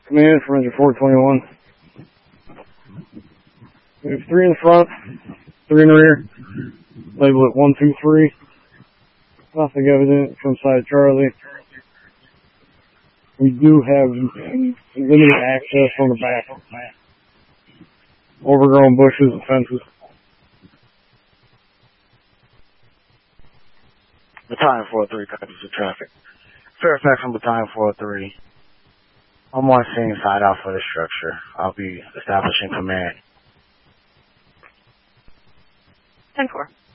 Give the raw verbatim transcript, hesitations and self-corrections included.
Command for engine four twenty-one. We have three in the front, three in the rear. Label it one, two, three. Nothing evident from side Charlie. We do have limited access from the back. Overgrown bushes and fences. Battalion four oh three copies of traffic. Fairfax from Battalion four oh three. I'm on scene side out for the structure. I'll be establishing command. ten four.